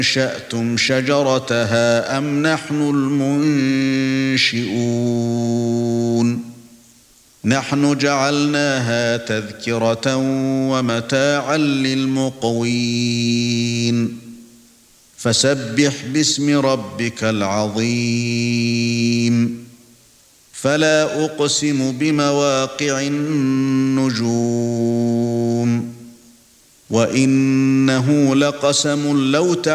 أَنشَأْتُمْ شَجَرَتَهَا أَمْ نَحْنُ الْمُنشِئُونَ نَحْنُ جَعَلْنَاهَا تَذْكِرَةً وَمَتَاعًا لِلْمُقْوِينَ فَسَبِّحْ بِاسْمِ رَبِّكَ الْعَظِيمِ فَلَا أُقْسِمُ بِمَوَاقِعِ النُّجُومِ وَإِنَّهُ لَقَسَمٌ لَّوْ